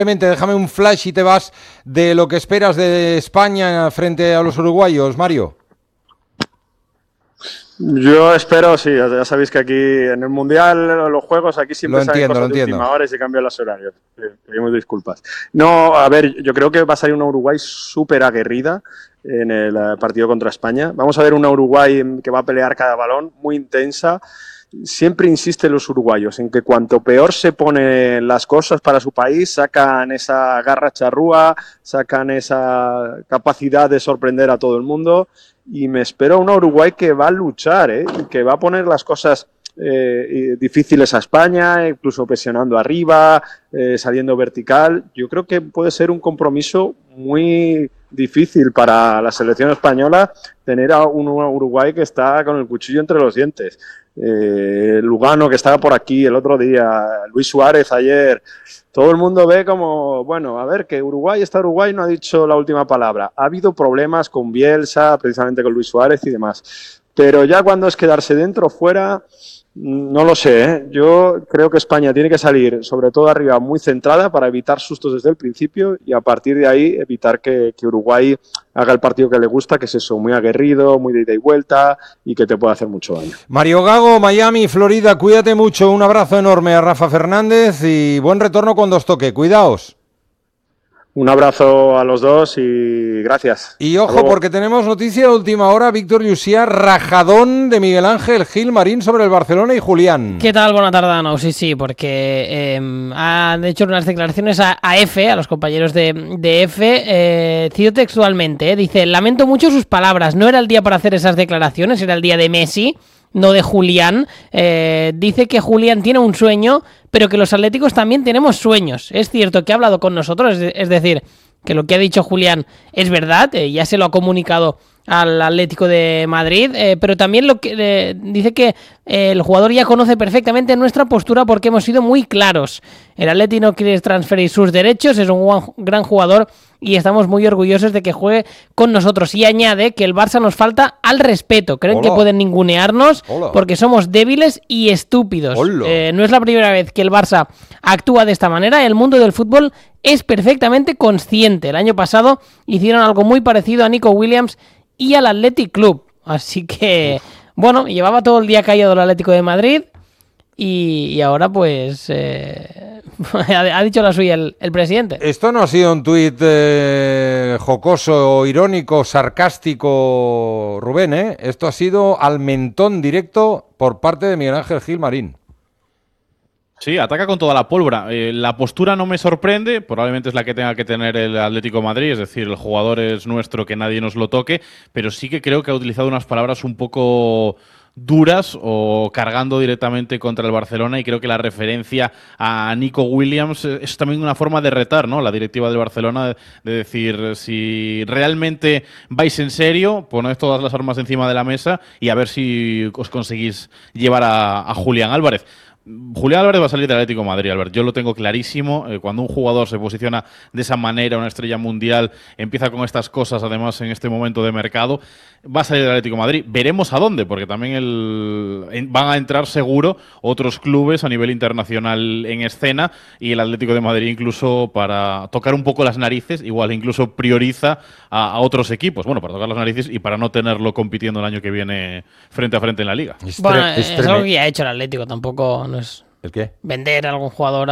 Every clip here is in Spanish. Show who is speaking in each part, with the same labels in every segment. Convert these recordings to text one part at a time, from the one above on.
Speaker 1: Déjame un flash y te vas de lo que esperas de España frente a los uruguayos, Mario.
Speaker 2: Yo espero, sí, ya sabéis que aquí en el Mundial, los juegos, aquí siempre salen cosas de última hora y se cambian los horarios. Pedimos disculpas. No, a ver, yo creo que va a salir una Uruguay súper aguerrida en el partido contra España. Vamos a ver una Uruguay que va a pelear cada balón, muy intensa. Siempre insisten los uruguayos en que cuanto peor se ponen las cosas para su país, sacan esa garra charrúa, sacan esa capacidad de sorprender a todo el mundo. Y me espero una Uruguay que va a luchar, que va a poner las cosas difíciles a España, incluso presionando arriba, saliendo vertical. Yo creo que puede ser un compromiso muy difícil para la selección española tener a un Uruguay que está con el cuchillo entre los dientes. Lugano, que estaba por aquí el otro día, Luis Suárez ayer. Todo el mundo ve como, bueno, a ver, que Uruguay no ha dicho la última palabra. Ha habido problemas con Bielsa, precisamente con Luis Suárez y demás. Pero ya cuando es quedarse dentro o fuera, no lo sé, ¿eh? Yo creo que España tiene que salir, sobre todo arriba, muy centrada para evitar sustos desde el principio y a partir de ahí evitar que Uruguay haga el partido que le gusta, que es eso, muy aguerrido, muy de ida y vuelta y que te puede hacer mucho daño.
Speaker 1: Mario Gago, Miami, Florida, cuídate mucho, un abrazo enorme a Rafa Fernández y buen retorno cuando os toque, cuidaos.
Speaker 2: Un abrazo a los dos y gracias.
Speaker 1: Y ojo, porque tenemos noticia de última hora, Víctor Llucia, rajadón de Miguel Ángel Gil Marín sobre el Barcelona y Julián.
Speaker 3: ¿Qué tal? Buena tarde, no, sí, porque han hecho unas declaraciones a EFE, a los compañeros de EFE, cito textualmente, dice, lamento mucho sus palabras, no era el día para hacer esas declaraciones, era el día de Messi, no de Julián. Dice que Julián tiene un sueño, pero que los atléticos también tenemos sueños. Es cierto que ha hablado con nosotros, es decir, que lo que ha dicho Julián es verdad, ya se lo ha comunicado al Atlético de Madrid, pero también lo que dice que el jugador ya conoce perfectamente nuestra postura porque hemos sido muy claros. El Atleti no quiere transferir sus derechos, es un gran jugador y estamos muy orgullosos de que juegue con nosotros. Y añade que el Barça nos falta al respeto. Creen que pueden ningunearnos porque somos débiles y estúpidos. No es la primera vez que el Barça actúa de esta manera. El mundo del fútbol es perfectamente consciente. El año pasado hicieron algo muy parecido a Nico Williams y al Athletic Club. Así que, bueno, llevaba todo el día callado el Atlético de Madrid y ahora pues ha dicho la suya el presidente.
Speaker 1: Esto no ha sido un tuit jocoso, irónico, sarcástico, Rubén, ¿eh? Esto ha sido al mentón directo por parte de Miguel Ángel Gil Marín.
Speaker 4: Sí, ataca con toda la pólvora. La postura no me sorprende, probablemente es la que tenga que tener el Atlético de Madrid, es decir, el jugador es nuestro, que nadie nos lo toque, pero sí que creo que ha utilizado unas palabras un poco duras o cargando directamente contra el Barcelona, y creo que la referencia a Nico Williams es también una forma de retar, ¿no?, la directiva del Barcelona, de decir, si realmente vais en serio, poned todas las armas encima de la mesa y a ver si os conseguís llevar a Julián Álvarez. Julián Álvarez va a salir del Atlético de Madrid, Albert. Yo lo tengo clarísimo. Cuando un jugador se posiciona de esa manera, una estrella mundial, empieza con estas cosas, además en este momento de mercado, va a salir del Atlético de Madrid. Veremos a dónde, porque también van a entrar seguro otros clubes a nivel internacional en escena, y el Atlético de Madrid, incluso para tocar un poco las narices, igual incluso prioriza a otros equipos. Bueno, para tocar las narices y para no tenerlo compitiendo el año que viene frente a frente en la Liga.
Speaker 3: Bueno, es algo que ya ha hecho el Atlético, tampoco no es...
Speaker 1: ¿El qué?
Speaker 3: Vender a algún jugador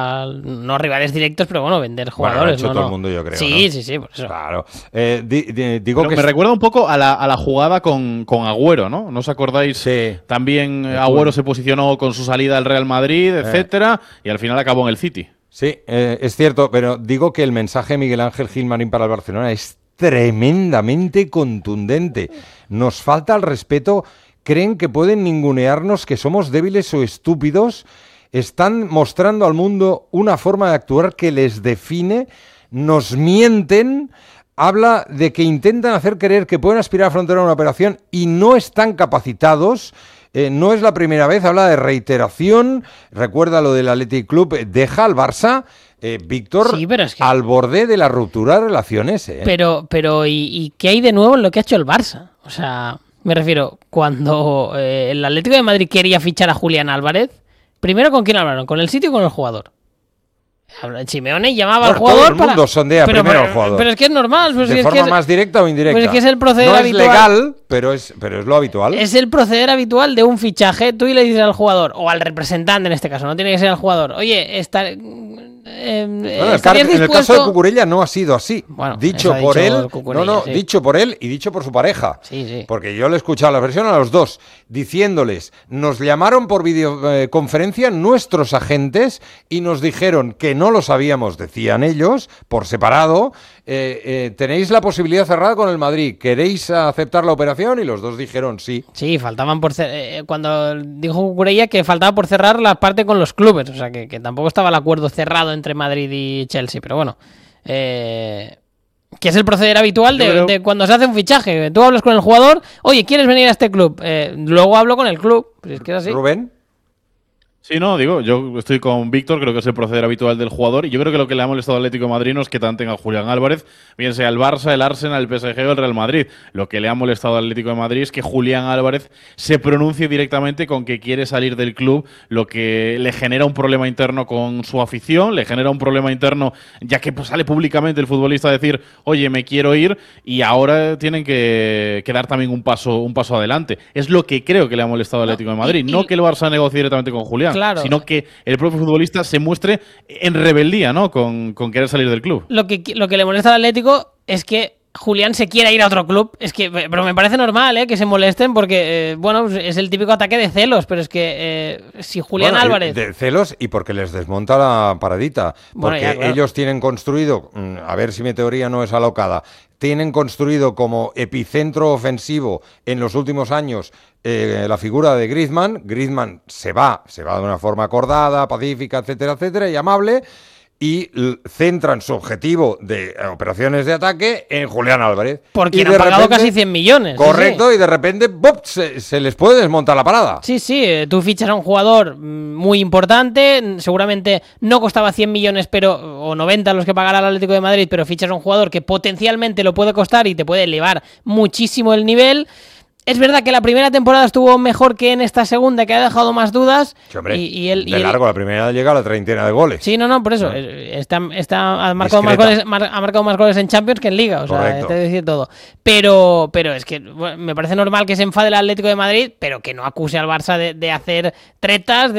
Speaker 3: no rivales directos, pero bueno, vender jugadores.
Speaker 1: Bueno, lo ha hecho todo el mundo, yo creo.
Speaker 3: Sí,
Speaker 1: ¿no?
Speaker 3: sí, por eso.
Speaker 1: Claro.
Speaker 4: Digo pero que me recuerda un poco a la jugada con Agüero, ¿no? ¿No os acordáis?
Speaker 1: Sí.
Speaker 4: También Agüero se posicionó con su salida al Real Madrid, etcétera, y al final acabó en el City.
Speaker 1: Sí, es cierto, pero digo que el mensaje de Miguel Ángel Gil Marín para el Barcelona es tremendamente contundente. Nos falta el respeto. Creen que pueden ningunearnos, que somos débiles o estúpidos. Están mostrando al mundo una forma de actuar que les define. Nos mienten. Habla de que intentan hacer creer que pueden aspirar a afrontar una operación y no están capacitados. No es la primera vez. Habla de reiteración. Recuerda lo del Athletic Club. Deja al Barça, Víctor, sí, es que... al borde de la ruptura de relaciones.
Speaker 3: Pero ¿y qué hay de nuevo en lo que ha hecho el Barça? O sea... Me refiero, cuando el Atlético de Madrid quería fichar a Julián Álvarez, primero, ¿con quién hablaron? ¿Con el sitio o con el jugador? Simeone llamaba al jugador
Speaker 1: todo el mundo sondea primero al jugador.
Speaker 3: Pero es que es normal. Pues
Speaker 1: de forma más directa o indirecta.
Speaker 3: Pues es que es el proceder
Speaker 1: no
Speaker 3: habitual.
Speaker 1: Es legal, pero es lo habitual.
Speaker 3: Es el proceder habitual de un fichaje. Tú y le dices al jugador, o al representante en este caso, no tiene que ser al jugador. Oye, en
Speaker 1: el caso de Cucurella no ha sido así.
Speaker 3: Bueno,
Speaker 1: dicho por él, sí. Dicho por él y dicho por su pareja.
Speaker 3: Sí.
Speaker 1: Porque yo le he escuchado la versión a los dos, diciéndoles, nos llamaron por videoconferencia nuestros agentes y nos dijeron que no lo sabíamos, decían ellos, por separado. Tenéis la posibilidad cerrada con el Madrid, ¿queréis aceptar la operación? Y los dos dijeron sí.
Speaker 3: Sí, faltaban por cuando dijo Cucurella que faltaba por cerrar la parte con los clubes, o sea que tampoco estaba el acuerdo cerrado entre Madrid y Chelsea, pero bueno, que es el proceder habitual de cuando se hace un fichaje. Tú hablas con el jugador, oye, ¿quieres venir a este club? Luego hablo con el club, pues es que es así.
Speaker 1: Rubén.
Speaker 4: Sí, no, digo, yo estoy con Víctor, creo que es el proceder habitual del jugador y yo creo que lo que le ha molestado al Atlético de Madrid no es que tan tenga a Julián Álvarez, bien sea el Barça, el Arsenal, el PSG o el Real Madrid. Lo que le ha molestado al Atlético de Madrid es que Julián Álvarez se pronuncie directamente con que quiere salir del club, lo que le genera un problema interno con su afición, le genera un problema interno ya que pues, sale públicamente el futbolista a decir, oye, me quiero ir, y ahora tienen que dar también un paso adelante. Es lo que creo que le ha molestado al Atlético de Madrid, no que el Barça negocie directamente con Julián.
Speaker 3: Claro.
Speaker 4: Sino que el propio futbolista se muestre en rebeldía, ¿no? Con querer salir del club.
Speaker 3: Lo que le molesta al Atlético es que Julián se quiera ir a otro club. Pero me parece normal, que se molesten porque, bueno, es el típico ataque de celos. Pero es que si Julián Álvarez...
Speaker 1: De celos y porque les desmonta la paradita. Porque
Speaker 3: ya, claro.
Speaker 1: Ellos tienen construido, a ver si mi teoría no es alocada, tienen construido como epicentro ofensivo en los últimos años la figura de Griezmann. Griezmann se va de una forma acordada, pacífica, etcétera, etcétera, y amable, y centran su objetivo de operaciones de ataque en Julián Álvarez.
Speaker 3: Porque han pagado casi 100 millones.
Speaker 1: Correcto, sí. Y de repente ¡pop! Se les puede desmontar la parada.
Speaker 3: Sí, tú fichas a un jugador muy importante, seguramente no costaba 100 millones o 90 los que pagará el Atlético de Madrid, pero fichas a un jugador que potencialmente lo puede costar y te puede elevar muchísimo el nivel. Es verdad que la primera temporada estuvo mejor que en esta segunda, que ha dejado más dudas.
Speaker 1: Sí, hombre, largo, la primera llega a la treintena de goles.
Speaker 3: Sí, no, por eso. Ha marcado más goles en Champions que en Liga. O sea, te decir todo. Pero es que me parece normal que se enfade el Atlético de Madrid, pero que no acuse al Barça de hacer tretas,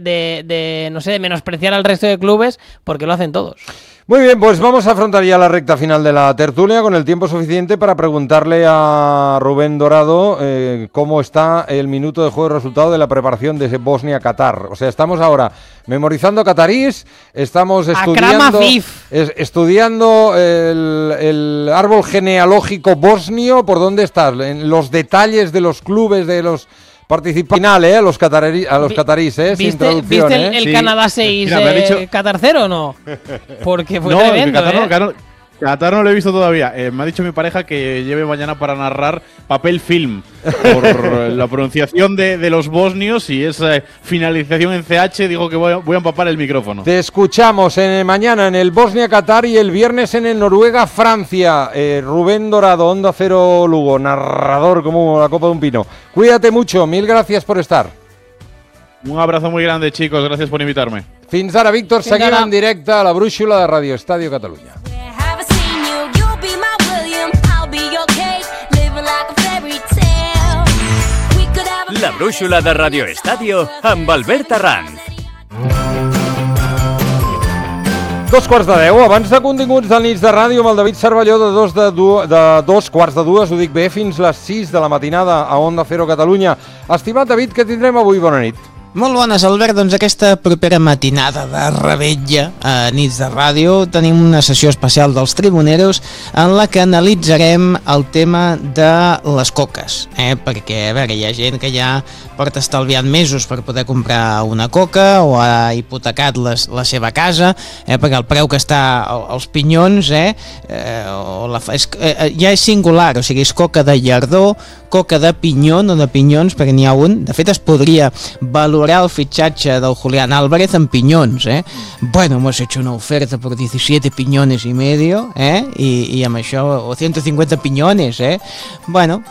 Speaker 3: de menospreciar al resto de clubes, porque lo hacen todos.
Speaker 1: Muy bien, pues vamos a afrontar ya la recta final de la tertulia con el tiempo suficiente para preguntarle a Rubén Dorado cómo está el minuto de juego y resultado de la preparación de Bosnia-Qatar. O sea, estamos ahora memorizando catarís, estamos estudiando el árbol genealógico bosnio. ¿Por dónde estás? En los detalles de los clubes, de los... Participa final, a los catarís, sin traducción.
Speaker 3: ¿Viste el Canadá 6 Qatar 0 o no? Porque fue tremendo.
Speaker 4: Qatar no lo he visto todavía. Me ha dicho mi pareja que lleve mañana para narrar papel film por la pronunciación de los bosnios y esa finalización en CH. Digo que voy a empapar el micrófono.
Speaker 1: Te escuchamos mañana en el Bosnia-Qatar y el viernes en el Noruega-Francia. Rubén Dorado, Onda Cero Lugo, narrador como la copa de un pino. Cuídate mucho, mil gracias por estar.
Speaker 4: Un abrazo muy grande, chicos. Gracias por invitarme.
Speaker 1: Fins ara, Víctor. Seguim en directe a la brúixola de Radio Estadio Catalunya.
Speaker 5: La brúixola de Radio Estadio amb Albert Arranz.
Speaker 1: 2:15. Abans de continguts del nits de ràdio amb el David Cervelló de 2:15, ho dic bé, fins les 6 de la matinada a Onda Cero Catalunya. Estimat David, què tindrem avui? Bona nit.
Speaker 6: Molt bones, Albert. Doncs aquesta propera matinada de revetlla a Nits de Ràdio tenim una sessió especial dels Tribuneros en la que analitzarem el tema de les coques, perquè, a veure, hi ha gent que ja porta estalviant mesos per poder comprar una coca o ha hipotecat la seva casa, perquè el preu que està als pinyons ja és singular, o sigui, és coca de llardó, coca de pinyó, no de pinyons, perquè n'hi ha un. De fet, es podria valorar el fitxatge del Julián Álvarez en piñones, Bueno, hemos hecho una oferta por 17 piñones y medio, y amb això, o 150 piñones, Bueno,